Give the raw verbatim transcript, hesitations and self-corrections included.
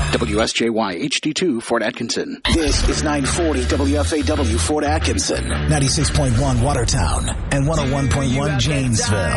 W S J Y H D two Fort Atkinson. This is nine forty W F A W Fort Atkinson, ninety-six point one Watertown, and one oh one point one Janesville.